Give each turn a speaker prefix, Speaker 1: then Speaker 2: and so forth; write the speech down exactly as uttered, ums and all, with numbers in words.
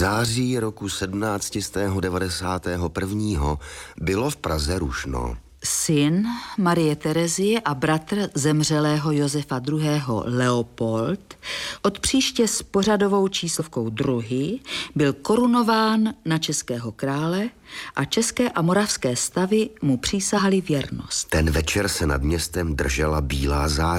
Speaker 1: září roku sedmnáct set devadesát jedna bylo v Praze rušno.
Speaker 2: Syn Marie Terezie a bratr zemřelého Josefa druhého. Leopold od příště s pořadovou číslovkou druhý byl korunován na českého krále a české a moravské stavy mu přísahaly věrnost.
Speaker 1: Ten večer se nad městem držela bílá záře.